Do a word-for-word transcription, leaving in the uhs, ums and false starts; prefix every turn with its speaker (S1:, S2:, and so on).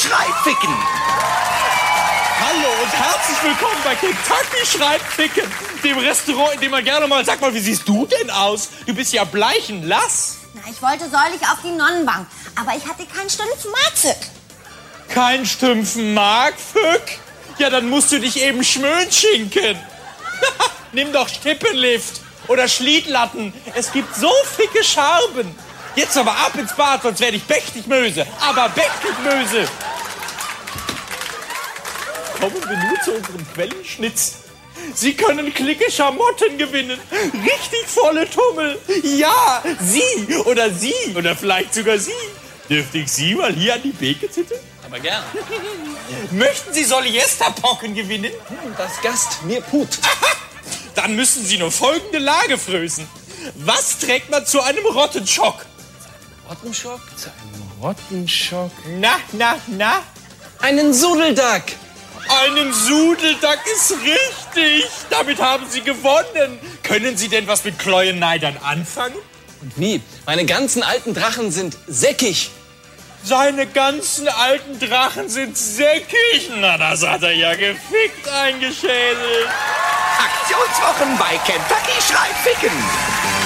S1: schreit Ficken.
S2: Hallo und herzlich willkommen bei Kentucky schreit Ficken, dem Restaurant, in dem man gerne mal... Sag mal, wie siehst du denn aus? Du bist ja bleich und lass.
S3: Na, ich wollte säulig auf die Nonnenbank, aber ich hatte keinen Stümpfen Markfück.
S2: Kein Stümpfen Markfück? Ja, dann musst du dich eben schmöhnschinken. Nimm doch Stippenlift oder Schliedlatten. Es gibt so ficke Scharben. Jetzt aber ab ins Bad, sonst werde ich mächtig Möse. Aber mächtig Möse. Kommen wir nun zu unserem Quellenschnitz. Sie können Clique Schamotten gewinnen. Richtig volle Tummel. Ja, Sie oder Sie oder vielleicht sogar Sie. Dürfte ich Sie mal hier an die Beke zitten?
S4: Aber gern.
S2: Möchten Sie Soliesterpocken gewinnen?
S4: Das Gast mir put.
S2: Dann müssen Sie nur folgende Lage frösen. Was trägt man zu einem Rottenschock?
S4: Rottenschock? Zu einem Rottenschock?
S2: Na, na, na?
S4: Einen Sudeldack.
S2: Einen Sudeldack ist richtig. Damit haben Sie gewonnen. Können Sie denn was mit Kleuenneidern anfangen?
S4: Und wie? Meine ganzen alten Drachen sind säckig.
S2: Seine ganzen alten Drachen sind säckig. Na, das hat er ja gefickt eingeschädelt.
S1: Aktionswochen bei Kentucky schreit Ficken.